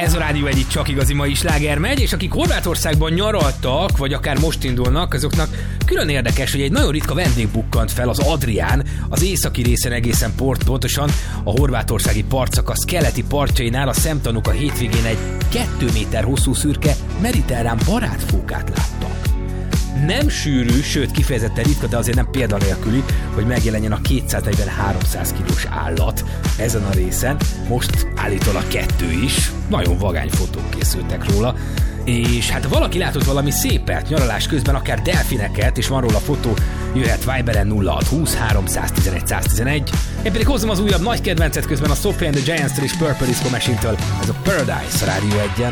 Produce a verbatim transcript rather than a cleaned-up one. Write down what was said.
Ez a Rádió egy, csak igazi mai sláger megy, és akik Horvátországban nyaraltak, vagy akár most indulnak, azoknak külön érdekes, hogy egy nagyon ritka vendég bukkant fel az Adrián, az északi részen egészen port, pontosan a horvátországi partszakasz keleti partjainál a szemtanúk a hétvégén egy két méter hosszú szürke mediterrán barátfókát láttak. Nem sűrű, sőt kifejezetten ritka, de azért nem példanélküli, hogy megjelenjen a kétszáznegyven-háromszáz kilós állat ezen a részen. Most állítólag kettő is, nagyon vagány fotók készültek róla. És hát ha valaki látott valami szépet nyaralás közben, akár delfineket, és van róla fotó, jöhet Viberen nulla hat húsz háromszáztizenegy száztizenegy. Én pedig hozom az újabb nagy kedvencet közben a Sophie and the Giants-től és Purple Disco Machine-től, ez a Paradise a Rádió egyen.